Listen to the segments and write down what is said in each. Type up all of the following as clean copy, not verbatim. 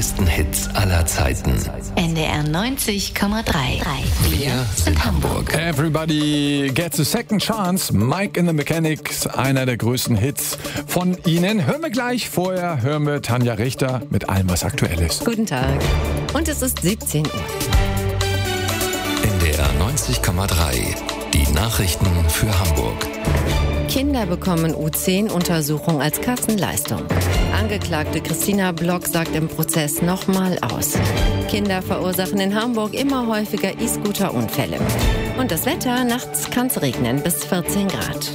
größten Hits aller Zeiten. NDR 90,3. Wir sind Hamburg. Everybody gets a second chance. Mike and the Mechanics, einer der größten Hits von Ihnen. Hören wir gleich. Vorher hören wir Tanja Richter mit allem, was aktuell ist. Guten Tag. Und es ist 17 Uhr. NDR 90,3. Die Nachrichten für Hamburg. Kinder bekommen U10-Untersuchung als Kassenleistung. Angeklagte Christina Block sagt im Prozess nochmal aus. Kinder verursachen in Hamburg immer häufiger E-Scooter-Unfälle. Und das Wetter, nachts kann es regnen bis 14 Grad.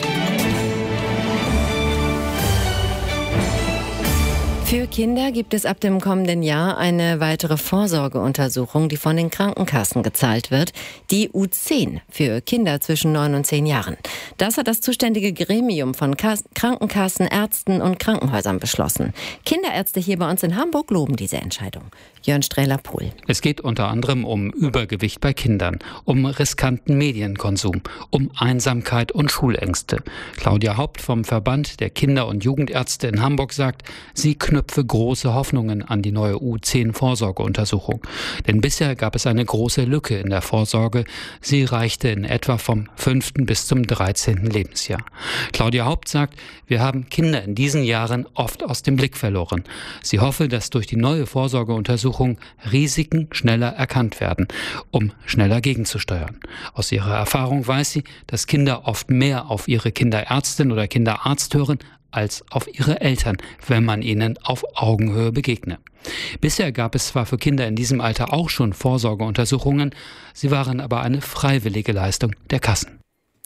Für Kinder gibt es ab dem kommenden Jahr eine weitere Vorsorgeuntersuchung, die von den Krankenkassen gezahlt wird. Die U10 für Kinder zwischen 9 und 10 Jahren. Das hat das zuständige Gremium von Krankenkassen, Ärzten und Krankenhäusern beschlossen. Kinderärzte hier bei uns in Hamburg loben diese Entscheidung. Jörn Strehler-Pohl. Es geht unter anderem um Übergewicht bei Kindern, um riskanten Medienkonsum, um Einsamkeit und Schulängste. Claudia Haupt vom Verband der Kinder- und Jugendärzte in Hamburg sagt, sie knüpfe große Hoffnungen an die neue U10-Vorsorgeuntersuchung. Denn bisher gab es eine große Lücke in der Vorsorge. Sie reichte in etwa vom 5. bis zum 13. Lebensjahr. Claudia Haupt sagt, wir haben Kinder in diesen Jahren oft aus dem Blick verloren. Sie hoffe, dass durch die neue Vorsorgeuntersuchung Risiken schneller erkannt werden, um schneller gegenzusteuern. Aus ihrer Erfahrung weiß sie, dass Kinder oft mehr auf ihre Kinderärztin oder Kinderarzt hören, als auf ihre Eltern, wenn man ihnen auf Augenhöhe begegne. Bisher gab es zwar für Kinder in diesem Alter auch schon Vorsorgeuntersuchungen, sie waren aber eine freiwillige Leistung der Kassen.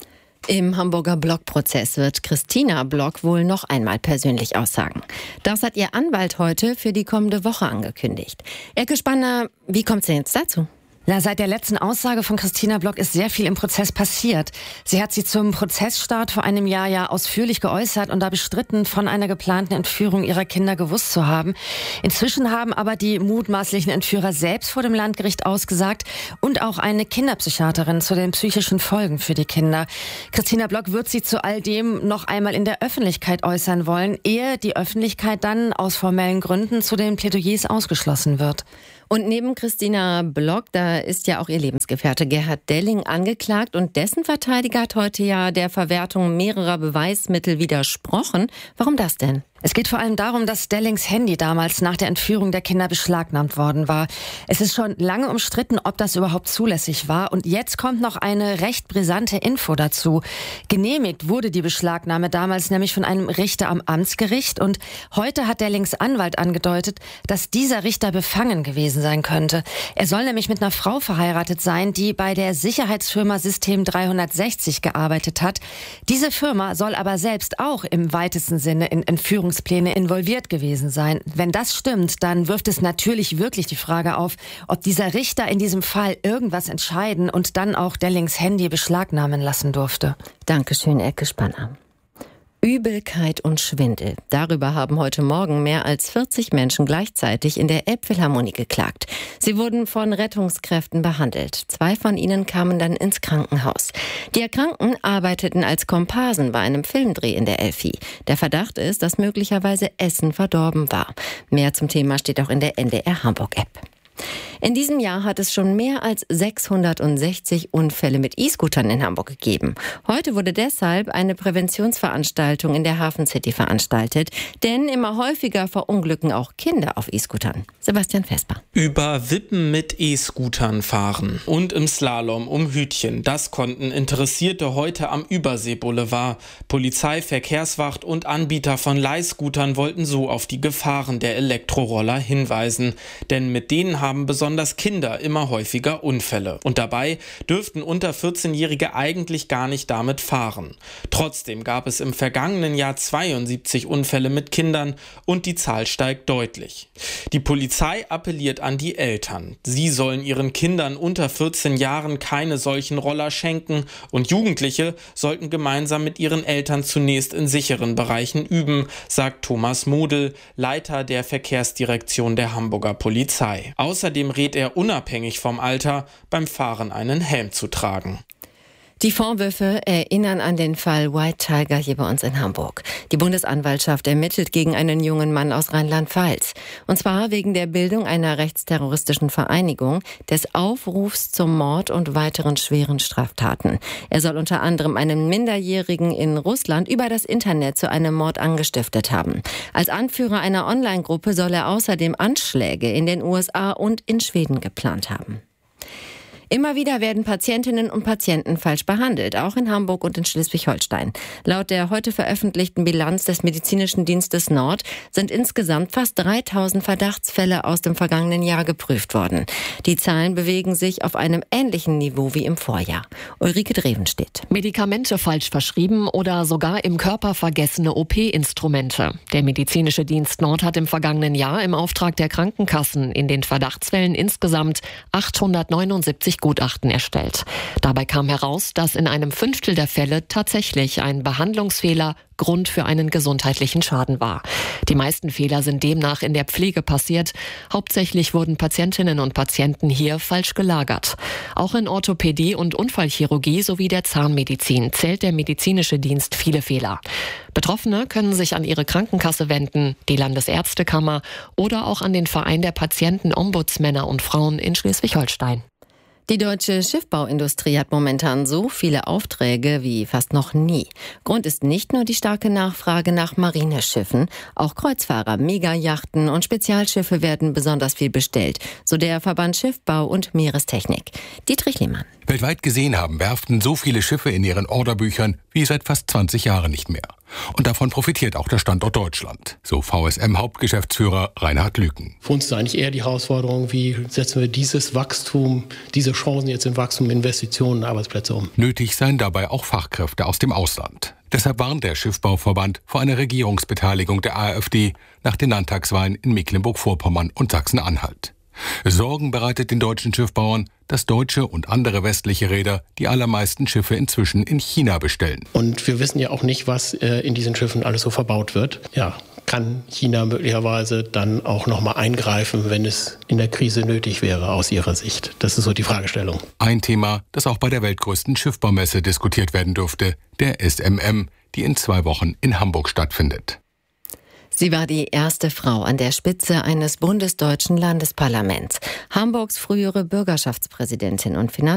Im Hamburger Block-Prozess wird Christina Block wohl noch einmal persönlich aussagen. Das hat ihr Anwalt heute für die kommende Woche angekündigt. Elke Spanner, wie kommt es denn jetzt dazu? Seit der letzten Aussage von Christina Block ist sehr viel im Prozess passiert. Sie hat sich zum Prozessstart vor einem Jahr ja ausführlich geäußert und da bestritten, von einer geplanten Entführung ihrer Kinder gewusst zu haben. Inzwischen haben aber die mutmaßlichen Entführer selbst vor dem Landgericht ausgesagt und auch eine Kinderpsychiaterin zu den psychischen Folgen für die Kinder. Christina Block wird sich zu all dem noch einmal in der Öffentlichkeit äußern wollen, ehe die Öffentlichkeit dann aus formellen Gründen zu den Plädoyers ausgeschlossen wird. Und neben Christina Block, da ist ja auch ihr Lebensgefährte Gerhard Delling angeklagt und dessen Verteidiger hat heute ja der Verwertung mehrerer Beweismittel widersprochen. Warum das denn? Es geht vor allem darum, dass Dellings Handy damals nach der Entführung der Kinder beschlagnahmt worden war. Es ist schon lange umstritten, ob das überhaupt zulässig war. Und jetzt kommt noch eine recht brisante Info dazu. Genehmigt wurde die Beschlagnahme damals nämlich von einem Richter am Amtsgericht. Und heute hat Dellings Anwalt angedeutet, dass dieser Richter befangen gewesen sein könnte. Er soll nämlich mit einer Frau verheiratet sein, die bei der Sicherheitsfirma System 360 gearbeitet hat. Diese Firma soll aber selbst auch im weitesten Sinne in Entführungspläne involviert gewesen sein. Wenn das stimmt, dann wirft es natürlich wirklich die Frage auf, ob dieser Richter in diesem Fall irgendwas entscheiden und dann auch Dellings Handy beschlagnahmen lassen durfte. Dankeschön, Elke Spanner. Übelkeit und Schwindel. Darüber haben heute Morgen mehr als 40 Menschen gleichzeitig in der Elbphilharmonie geklagt. Sie wurden von Rettungskräften behandelt. 2 von ihnen kamen dann ins Krankenhaus. Die Erkrankten arbeiteten als Komparsen bei einem Filmdreh in der Elfi. Der Verdacht ist, dass möglicherweise Essen verdorben war. Mehr zum Thema steht auch in der NDR Hamburg-App. In diesem Jahr hat es schon mehr als 660 Unfälle mit E-Scootern in Hamburg gegeben. Heute wurde deshalb eine Präventionsveranstaltung in der Hafen City veranstaltet, denn immer häufiger verunglücken auch Kinder auf E-Scootern. Sebastian Vesper. Über Wippen mit E-Scootern fahren und im Slalom um Hütchen. Das konnten Interessierte heute am Überseeboulevard. Polizei, Verkehrswacht und Anbieter von Leihscootern wollten so auf die Gefahren der Elektroroller hinweisen. Denn mit denen haben besonders Kinder immer häufiger Unfälle. Und dabei dürften unter 14-Jährige eigentlich gar nicht damit fahren. Trotzdem gab es im vergangenen Jahr 72 Unfälle mit Kindern und die Zahl steigt deutlich. Die Polizei appelliert an die Eltern. Sie sollen ihren Kindern unter 14 Jahren keine solchen Roller schenken und Jugendliche sollten gemeinsam mit ihren Eltern zunächst in sicheren Bereichen üben, sagt Thomas Model, Leiter der Verkehrsdirektion der Hamburger Polizei. Außerdem rät er unabhängig vom Alter, beim Fahren einen Helm zu tragen. Die Vorwürfe erinnern an den Fall White Tiger hier bei uns in Hamburg. Die Bundesanwaltschaft ermittelt gegen einen jungen Mann aus Rheinland-Pfalz. Und zwar wegen der Bildung einer rechtsterroristischen Vereinigung, des Aufrufs zum Mord und weiteren schweren Straftaten. Er soll unter anderem einen Minderjährigen in Russland über das Internet zu einem Mord angestiftet haben. Als Anführer einer Online-Gruppe soll er außerdem Anschläge in den USA und in Schweden geplant haben. Immer wieder werden Patientinnen und Patienten falsch behandelt, auch in Hamburg und in Schleswig-Holstein. Laut der heute veröffentlichten Bilanz des Medizinischen Dienstes Nord sind insgesamt fast 3000 Verdachtsfälle aus dem vergangenen Jahr geprüft worden. Die Zahlen bewegen sich auf einem ähnlichen Niveau wie im Vorjahr. Ulrike Drevenstedt. Medikamente falsch verschrieben oder sogar im Körper vergessene OP-Instrumente. Der Medizinische Dienst Nord hat im vergangenen Jahr im Auftrag der Krankenkassen in den Verdachtsfällen insgesamt 879 Gutachten erstellt. Dabei kam heraus, dass in einem Fünftel der Fälle tatsächlich ein Behandlungsfehler Grund für einen gesundheitlichen Schaden war. Die meisten Fehler sind demnach in der Pflege passiert. Hauptsächlich wurden Patientinnen und Patienten hier falsch gelagert. Auch in Orthopädie und Unfallchirurgie sowie der Zahnmedizin zählt der medizinische Dienst viele Fehler. Betroffene können sich an ihre Krankenkasse wenden, die Landesärztekammer oder auch an den Verein der Patienten-Ombudsmänner und Frauen in Schleswig-Holstein. Die deutsche Schiffbauindustrie hat momentan so viele Aufträge wie fast noch nie. Grund ist nicht nur die starke Nachfrage nach Marineschiffen, auch Kreuzfahrer, Megayachten und Spezialschiffe werden besonders viel bestellt, so der Verband Schiffbau und Meerestechnik. Dietrich Lehmann. Weltweit gesehen haben Werften so viele Schiffe in ihren Orderbüchern wie seit fast 20 Jahren nicht mehr. Und davon profitiert auch der Standort Deutschland, so VSM-Hauptgeschäftsführer Reinhard Lüken. Für uns ist eigentlich eher die Herausforderung, wie setzen wir dieses Wachstum, diese Chancen jetzt im Wachstum, Investitionen, Arbeitsplätze um. Nötig seien dabei auch Fachkräfte aus dem Ausland. Deshalb warnt der Schiffbauverband vor einer Regierungsbeteiligung der AfD nach den Landtagswahlen in Mecklenburg-Vorpommern und Sachsen-Anhalt. Sorgen bereitet den deutschen Schiffbauern, dass deutsche und andere westliche Reeder die allermeisten Schiffe inzwischen in China bestellen. Und wir wissen ja auch nicht, was in diesen Schiffen alles so verbaut wird. Ja, kann China möglicherweise dann auch nochmal eingreifen, wenn es in der Krise nötig wäre aus ihrer Sicht? Das ist so die Fragestellung. Ein Thema, das auch bei der weltgrößten Schiffbaumesse diskutiert werden dürfte, der SMM, die in 2 Wochen in Hamburg stattfindet. Sie war die erste Frau an der Spitze eines bundesdeutschen Landesparlaments. Hamburgs frühere Bürgerschaftspräsidentin und